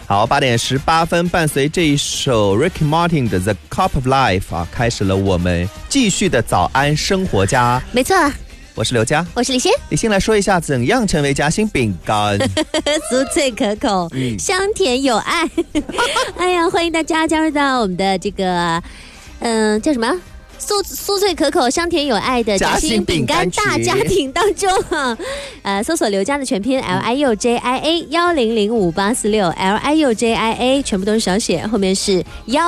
好，8点18分，伴随这一首 Ricky Martin 的 The Cup of Life 啊，开始了我们继续的早安生活家。 没错， 我是刘佳， 我是李欣。 李欣来说一下怎样成为夹心饼干。 酥脆可口，香甜有爱。哎呀，欢迎大家加入到我们的这个，叫什么？酥脆可口、香甜有爱的夹心饼干大家庭当中啊，搜索刘佳的全拼 LIUJIA100586 LIUJIA 全部都是小写，后面是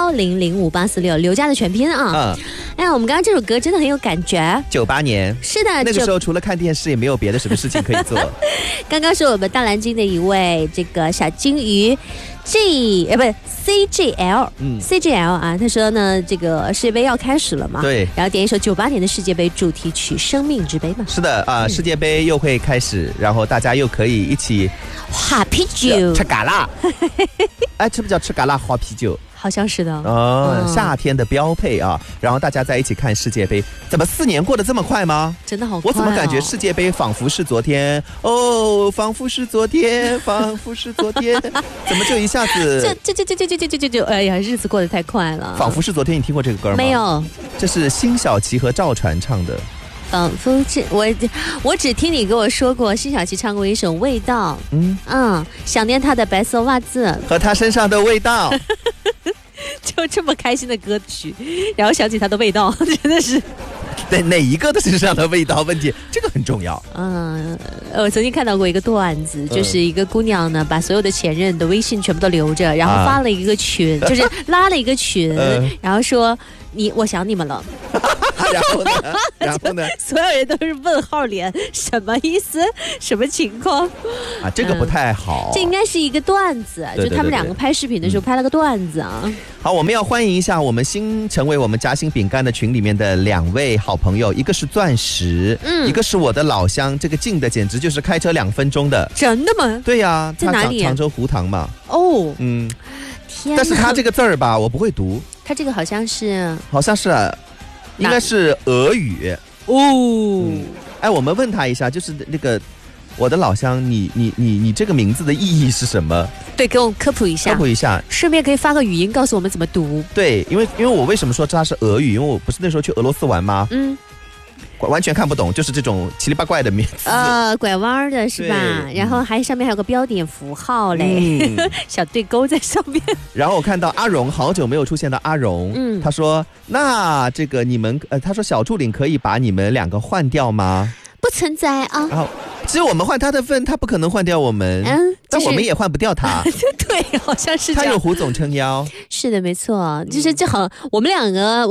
100586刘佳的全拼啊。哎呀，我们刚刚这首歌真的很有感觉。 98年， 是的， 那个时候除了看电视也没有别的什么事情可以做。 刚刚是我们大蓝鲸的一位这个小金鱼。CGL 啊，他说呢，这个世界杯要开始了嘛， 对， 然后点一首98年的世界杯主题曲《生命之杯》嘛。 是的啊，世界杯又会开始，然后大家又可以一起喝啤酒， 吃嘎啦。哎，这不叫吃嘎啦，喝啤酒。 好像是的哦，夏天的标配啊！然后大家在一起看世界杯，怎么4年过得这么快吗？ 真的好快， 我怎么感觉世界杯仿佛是昨天哦，仿佛是昨天，仿佛是昨天，怎么就一下子就哎呀，日子过得太快了。 仿佛是昨天，你听过这个歌吗？ 没有， 这是辛晓琪和赵传唱的。 仿佛我只听你跟我说过，辛晓琪唱过一首《味道》，想念她的白色袜子和她身上的味道。 就这么开心的歌曲，然后想起她的味道，真的是。 哪一个的身上的味道问题，这个很重要。 我曾经看到过一个段子，就是一个姑娘呢，把所有的前任的微信全部都留着，然后发了一个群，就是拉了一个群，然后说我想你们了。 然后呢？ 所有人都是问号脸，什么意思？什么情况？ 啊，这个不太好。 这应该是一个段子，就他们两个拍视频的时候拍了个段子啊。 好，我们要欢迎一下我们新成为我们夹心饼干的群里面的2位好朋友，一个是钻石，一个是我的老乡，这个近的简直就是开车2分钟的。 真的吗？ 对呀， 在哪里？ 常州湖塘嘛。 哦， 天哪！但是他这个字儿吧，我不会读。 他这个好像是， 应该是俄语哦。 哎，我们问他一下，就是那个我的老乡，你这个名字的意义是什么？ 对，给我们科普一下，顺便可以发个语音告诉我们怎么读。 对，因为我为什么说它是俄语？因为我不是那时候去俄罗斯玩吗？完全看不懂，就是这种奇里八怪的名字， 拐弯的是吧？然后上面还有个标点符号嘞，小对勾在上面。然后我看到阿荣，好久没有出现的阿荣，他说：“那这个你们，他说小助理可以把你们2个换掉吗？” 不存在啊。 然后只有我们换他的份，他不可能换掉我们。但我们也换不掉他。 对，好像是这样。 他有胡总撑腰。 是的，没错，就是这好，我们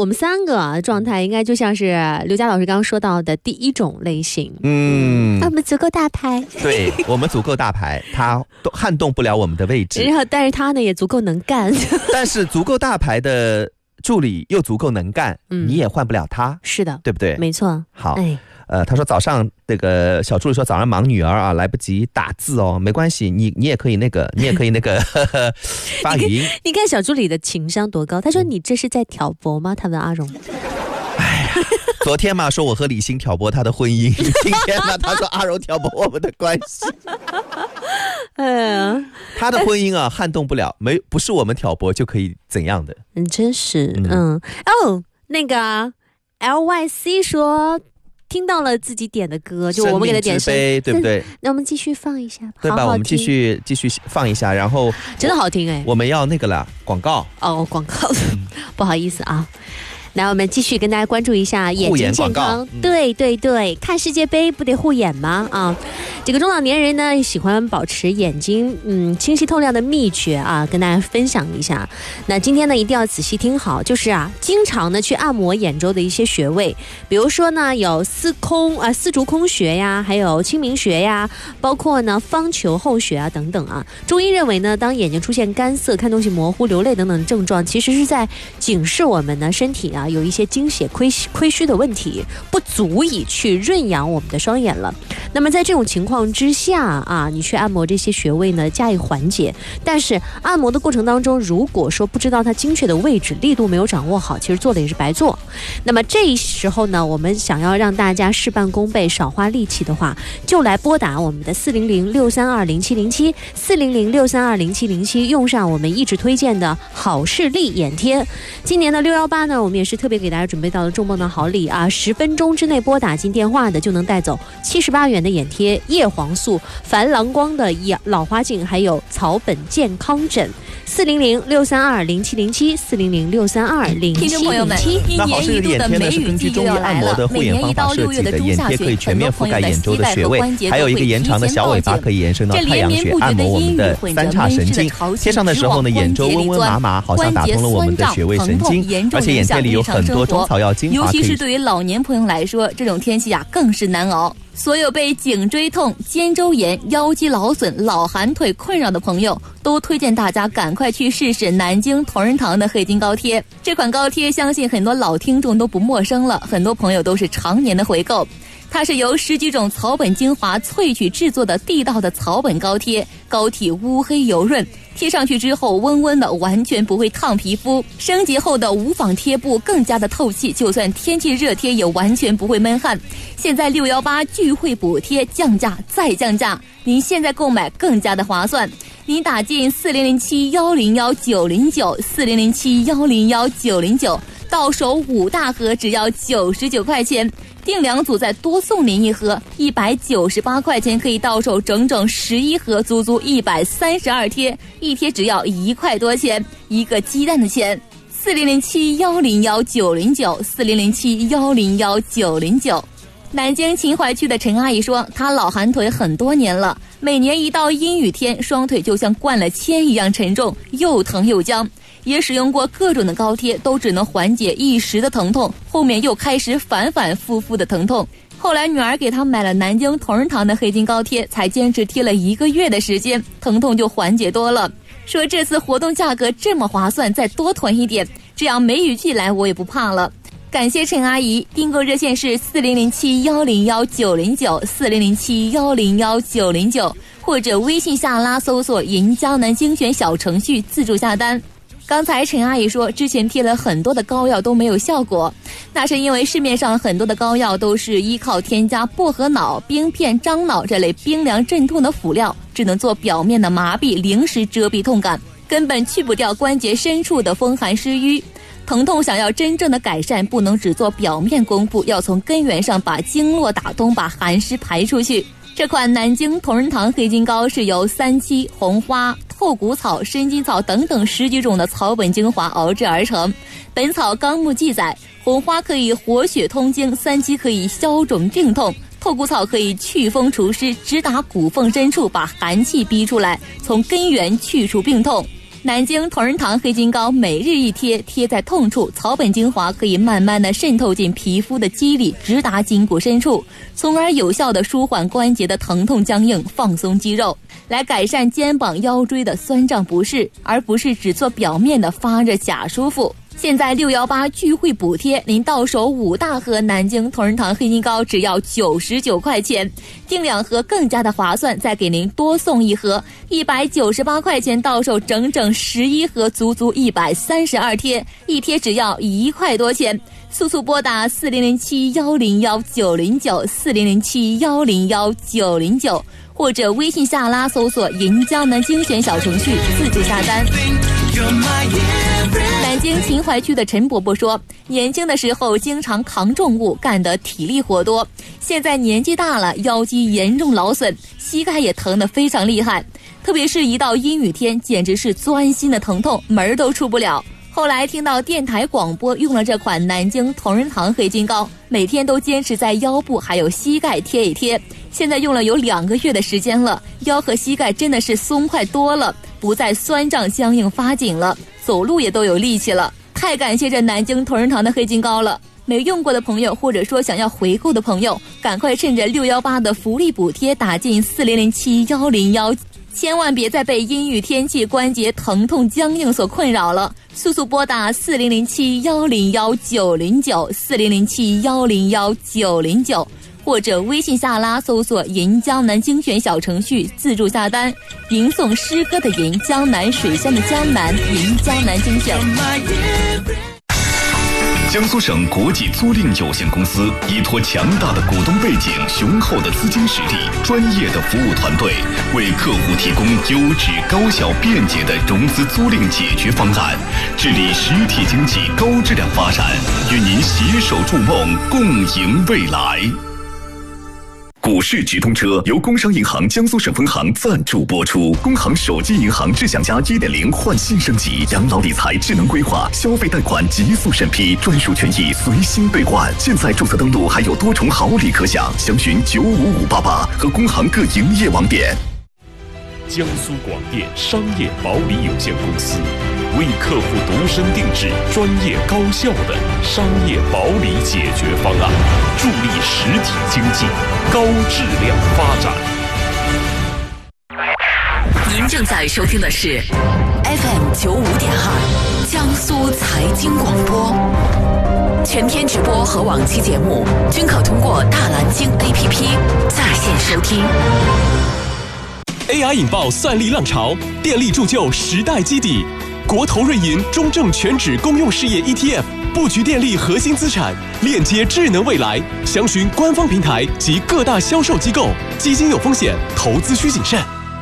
3个状态应该就像是刘佳老师刚刚说到的第一种类型。我们足够大牌。对， 我们足够大牌，他都撼动不了我们的位置。 然后，但是他呢也足够能干。 但是足够大牌的助理又足够能干，你也换不了他。 是的， 对不对？ 没错。 好。他说早上那个小助理说早上忙女儿啊，来不及打字哦，没关系，你也可以那个发语音。 你看小助理的情商多高，他说你这是在挑拨吗？他问阿荣。 哎呀，昨天嘛说我和李欣挑拨他的婚姻，今天嘛他说阿荣挑拨我们的关系。 哎呀， 他的婚姻啊撼动不了，不是我们挑拨就可以怎样的。 真是那个 LYC 说。听到了自己点的歌，就我们给他点对不对？ 那我们继续放一下吧， 对吧？我们继续放一下，然后真的好听哎。 我们要那个了，广告广告，不好意思啊。来，我们继续跟大家关注一下眼睛健康。对，看世界杯不得护眼吗？这个中老年人呢喜欢保持眼睛清晰透亮的秘诀啊，跟大家分享一下。那今天呢一定要仔细听好，就是经常呢去按摩眼周的一些穴位，比如说呢有丝竹空穴呀，还有清明穴呀，包括呢方球后穴啊等等啊。中医认为呢，当眼睛出现干涩、看东西模糊、流泪等等症状，其实是在警示我们呢身体啊有一些经血亏虚的问题，不足以去润养我们的双眼了。那么在这种情况之下啊，你去按摩这些穴位呢，加以缓解。但是按摩的过程当中，如果说不知道它精确的位置，力度没有掌握好，其实做的也是白做。那么这时候呢，我们想要让大家事半功倍，少花力气的话，就来拨打我们的400-632-0707 400-632-0707，用上我们一直推荐的好视力眼贴。今年的618呢，我们也是特别给大家准备到了重磅的好礼啊！10分钟之内拨打进电话的，就能带走78元的眼贴、叶黄素、珐琅光的老花镜，还有草本健康枕。400-632-0707 400-632-0707。 听众朋友们，一年一度的梅雨季又要来了。每年1到6月的中下旬，很多朋友的膝盖和关节都会提前报警。这连绵不绝的阴雨混着闷热的潮气直往关节里钻，关节酸胀、疼痛严重影响日常生活。尤其是对于老年朋友来说，这种天气啊更是难熬。所有被颈椎痛、肩周炎、腰肌劳损、老寒腿困扰的朋友，都推荐大家赶快去试试南京同仁堂的黑金膏贴。这款膏贴相信很多老听众都不陌生了，很多朋友都是常年的回购。它是由10几种草本精华萃取制作的地道的草本膏贴，膏体乌黑油润，贴上去之后温温的，完全不会烫皮肤。升级后的无纺贴布更加的透气，就算天气热贴也完全不会闷汗。现在618聚会补贴降价再降价，您现在购买更加的划算。您打进4007101-909 4007101-909，到手5大盒只要99块钱。订2组再多送您1盒，198块钱可以到手整整11盒，足足132贴，一贴只要1块多钱，一个鸡蛋的钱。4007101-909 4007101-909。南京秦淮区的陈阿姨说，她老寒腿很多年了，每年一到阴雨天，双腿就像灌了铅一样沉重，又疼又僵。也使用过各种的膏贴，都只能缓解一时的疼痛，后面又开始反反复复的疼痛。后来女儿给她买了南京同仁堂的黑金膏贴，才坚持贴了1个月的时间，疼痛就缓解多了。说这次活动价格这么划算，再多囤一点，这样梅雨季来我也不怕了。感谢陈阿姨，订购热线是4007101-909 4007101-909，或者微信下拉搜索银江南精选小程序自助下单。刚才陈阿姨说，之前贴了很多的膏药都没有效果，那是因为市面上很多的膏药都是依靠添加薄荷脑、冰片、樟脑这类冰凉镇痛的辅料，只能做表面的麻痹，临时遮蔽痛感，根本去不掉关节深处的风寒湿瘀。疼痛想要真正的改善，不能只做表面功夫，要从根源上把经络打通，把寒湿排出去。这款南京同仁堂黑金膏是由3七、红花、透骨草、参金草等等10几种的草本精华熬制而成。本草纲目记载，红花可以活血通经，3七可以消肿镇痛，透骨草可以祛风除湿，直达骨缝深处，把寒气逼出来，从根源去除病痛。南京同仁堂黑金膏每日一贴，贴在痛处，草本精华可以慢慢的渗透进皮肤的肌理，直达筋骨深处，从而有效的舒缓关节的疼痛僵硬，放松肌肉，来改善肩膀腰椎的酸胀不适，而不是只做表面的发热假舒服。现在618聚会补贴，您到手5大盒南京同仁堂黑金膏只要99块钱，订2盒更加的划算，再给您多送1盒，198块钱到手整整11盒，足足132贴，一贴只要1块多钱。速速拨打4007101-909 4007101-909，或者微信下拉搜索银江南精选小程序自助下单。南京秦淮区的陈伯伯说，年轻的时候经常扛重物，干得体力活多，现在年纪大了，腰肌严重劳损，膝盖也疼得非常厉害，特别是一到阴雨天，简直是钻心的疼痛，门都出不了。后来听到电台广播，用了这款南京同仁堂黑金膏，每天都坚持在腰部还有膝盖贴一贴，现在用了有2个月的时间了，腰和膝盖真的是松快多了，不再酸胀僵硬发紧了，走路也都有力气了。太感谢这南京同仁堂的黑金膏了，没用过的朋友或者说想要回购的朋友，赶快趁着618的福利补贴打进4007101 千万别再被阴雨天气关节疼痛僵硬所困扰了，速速拨打4007-101-909，4007-101-909，或者微信下拉搜索银江南精选小程序自助下单，吟诵诗歌的吟，江南水乡的江南，银江南精选。 江苏省国际租赁有限公司依托强大的股东背景、雄厚的资金实力、专业的服务团队，为客户提供优质、高效、便捷的融资租赁解决方案，致力实体经济高质量发展，与您携手筑梦，共赢未来。股市直通车由工商银行江苏省分行赞助播出。工行手机银行智享家 1.0 换新升级，养老理财智能规划，消费贷款极速审批，专属权益随心兑换。现在注册登录还有多重好礼可享，详询95588和工行各营业网点。 江苏广电商业保理有限公司为客户独身定制专业高效的商业保理解决方案，助力实体经济高质量发展。 您正在收听的是 FM 95.2江苏财经广播，全天直播和往期节目均可通过大蓝鲸 APP 在线收听。 AI 引爆算力浪潮，电力铸就时代基底。国投瑞银中证全指公用事业 ETF 布局电力核心资产，链接智能未来。详询官方平台及各大销售机构。基金有风险，投资需谨慎。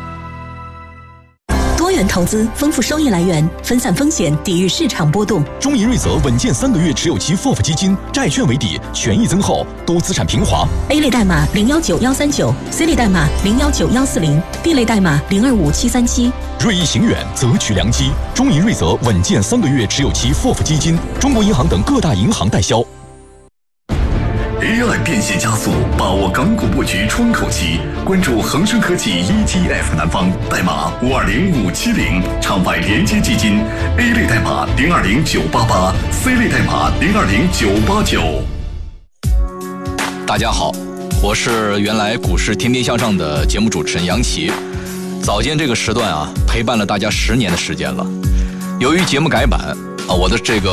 多元投资，丰富收益来源，分散风险，抵御市场波动。 中银瑞泽稳健3个月持有期 FOF 基金，债券为底，权益增厚，多资产平滑。 A 类代码019139，C 类代码019140，D 类代码025737。 锐意行远，择取良机。中银瑞泽稳健3个月持有期 FOF 基金，中国银行等各大银行代销。 AI 变现加速，把握港股布局窗口期，关注恒生科技 ETF 南方，代码520570，场外连接基金 A 类代码020988，C 类代码020989。 大家好，我是原来股市天天向上的节目主持人杨琦。早间这个时段啊，陪伴了大家10年的时间了。由于节目改版啊，我的这个